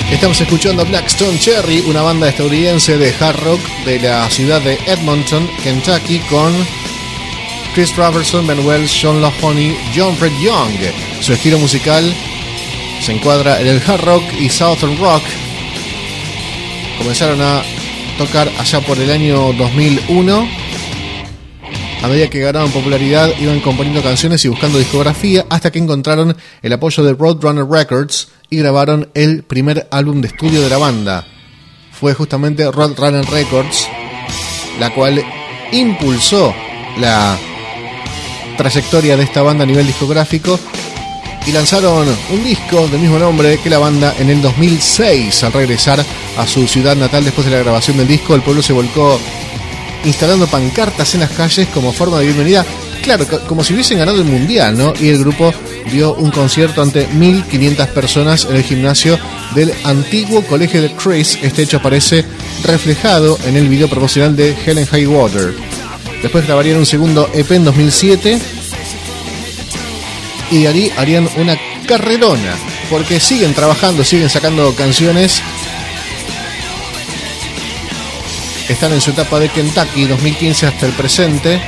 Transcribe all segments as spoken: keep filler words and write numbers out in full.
Estamos escuchando Blackstone Cherry, una banda estadounidense de hard rock de la ciudad de Edmonton, Kentucky, con Chris Robertson, Ben Wells, John Lahoney, John Fred Young. Su estilo musical se encuadra en el hard rock y southern rock. Comenzaron a tocar allá por el año dos mil uno. A medida que ganaban popularidad, iban componiendo canciones y buscando discografía, hasta que encontraron el apoyo de Roadrunner Records y grabaron el primer álbum de estudio de la banda. Fue justamente Roadrunner Records la cual impulsó la trayectoria de esta banda a nivel discográfico, y lanzaron un disco del mismo nombre que la banda en el dos mil seis. Al regresar a su ciudad natal después de la grabación del disco, el pueblo se volcó instalando pancartas en las calles como forma de bienvenida, claro, como si hubiesen ganado el mundial, ¿no? Y el grupo dio un concierto ante mil quinientas personas en el gimnasio del antiguo colegio de Chris. Este hecho aparece reflejado en el video promocional de Hell and High Water. Después grabarían un segundo E P en dos mil siete y de ahí harían una carrerona, porque siguen trabajando, siguen sacando canciones. Están en su etapa de Kentucky dos mil quince hasta el presente,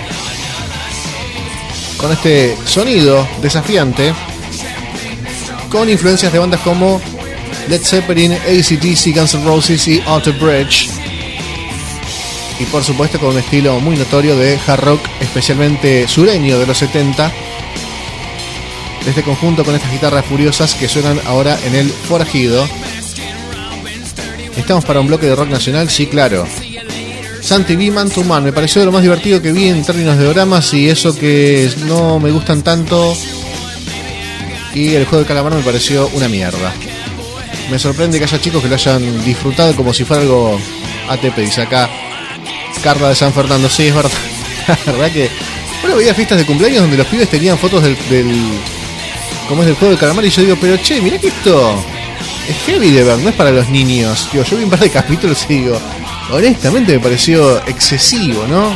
con este sonido desafiante, con influencias de bandas como Led Zeppelin, A C D C, Guns N' Roses y Alter Bridge, y por supuesto con un estilo muy notorio de hard rock, especialmente sureño de los setenta, de este conjunto con estas guitarras furiosas que suenan ahora en el Forajido. ¿Estamos para un bloque de rock nacional? Sí, claro. Santi V, Man to Man, me pareció de lo más divertido que vi en términos de dramas, y eso que no me gustan tanto. Y el juego de calamar me pareció una mierda. Me sorprende que haya chicos que lo hayan disfrutado como si fuera algo A T P, dice acá Carla de San Fernando. Sí, es verdad. La verdad que bueno, veía fiestas de cumpleaños donde los pibes tenían fotos del, del como es del juego de calamar, y yo digo, pero che, mirá que esto es heavy de ver, no es para los niños. Digo, yo vi un par de capítulos y digo, honestamente me pareció excesivo, ¿no?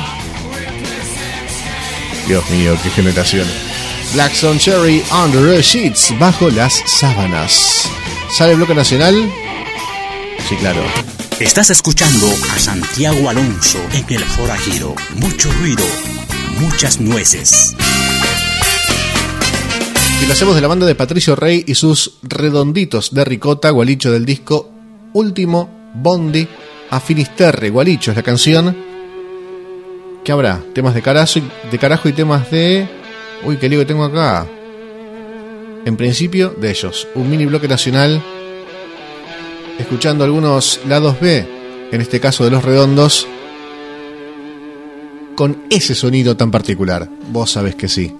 Dios mío, qué generación. Blackstone Cherry, Under the Sheets, bajo las sábanas. ¿Sale el bloque nacional? Sí, claro. Estás escuchando a Santiago Alonso en El Forajido. Mucho ruido, muchas nueces. Y lo hacemos de la banda de Patricio Rey y sus redonditos de ricota, gualicho del disco Último Bondi a Finisterre. Gualicho es la canción. ¿Qué habrá? Temas de carajo, de carajo y temas de... Uy, qué lío que tengo acá. En principio, de ellos. Un mini bloque nacional, escuchando algunos lados B, en este caso de Los Redondos, con ese sonido tan particular. Vos sabés que sí.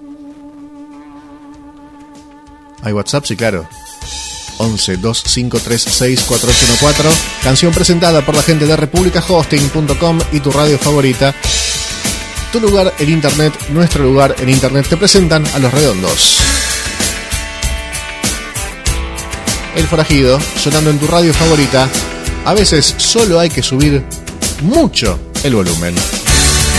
¿Hay WhatsApp? Sí, claro. once, dos cinco tres seis, cuatro ocho uno cuatro. Canción presentada por la gente de república hosting punto com y tu radio favorita. Tu lugar en internet, nuestro lugar en internet. Te presentan a Los Redondos. El Forajido, sonando en tu radio favorita. A veces solo hay que subir mucho el volumen.